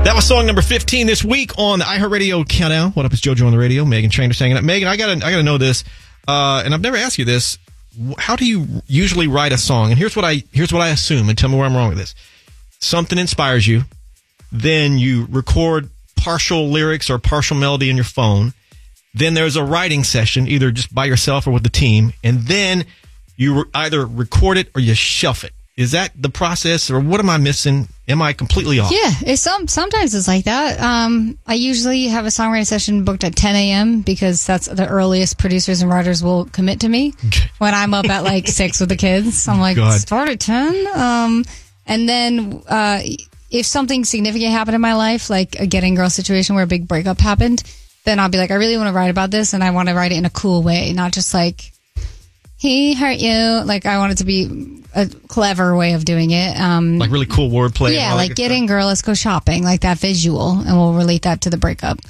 That was song number 15 this week on the iHeartRadio Countdown. What up, it's JoJo on the radio. Meghan Trainor hanging out. Meghan, I gotta know this, and I've never asked you this. How do you usually write a song? And here's what I assume, and tell me where I'm wrong with this. Something inspires you, then you record partial lyrics or partial melody in your phone. Then there's a writing session, either just by yourself or with the team, and then you either record it or you shelf it. Is that the process, or what am I missing? Am I completely off? Yeah, sometimes it's like that. I usually have a songwriting session booked at 10 a.m. because that's the earliest producers and writers will commit to me. When I'm up at like 6 with the kids, I'm like, start at 10. And then if something significant happened in my life, like a Getting Girl situation where a big breakup happened, then I'll be like, I really want to write about this, and I want to write it in a cool way, not just like, he hurt you. Like, I want it to be a clever way of doing it. Like really cool wordplay. Yeah, like Getting Girl, let's go shopping, like that visual, and we'll relate that to the breakup.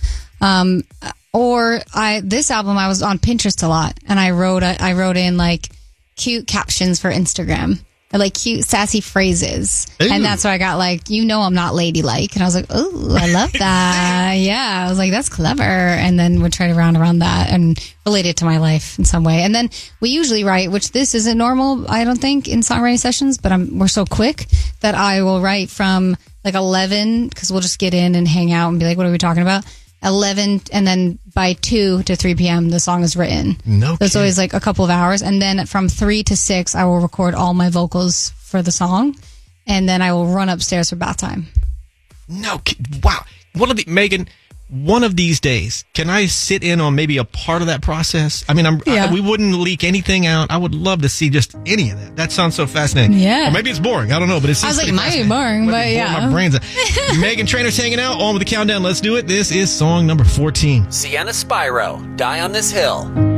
This album, I was on Pinterest a lot, and I wrote in like cute captions for Instagram. Like cute, sassy phrases. Ooh. And that's where I got like, I'm not ladylike. And I was like, oh, I love that. Yeah. I was like, that's clever. And then would try to round around that and relate it to my life in some way. And then we usually write, which this isn't normal, I don't think, in songwriting sessions, but we're so quick that I will write from like 11, because we'll just get in and hang out and be like, what are we talking about? 11, and then by 2 to 3 p.m. the song is written. No, so it's always like a couple of hours, and then from 3 to 6 I will record all my vocals for the song, and then I will run upstairs for bath time. No, wow. Meghan, one of these days, can I sit in on maybe a part of that process? I mean, we wouldn't leak anything out. I would love to see just any of that. That sounds so fascinating. Yeah. Or maybe it's boring. I don't know, but it seems it might be boring, but yeah. My brains. Meghan Trainor's hanging out on with the countdown. Let's do it. This is song number 14. Sienna Spyro, Die on This Hill.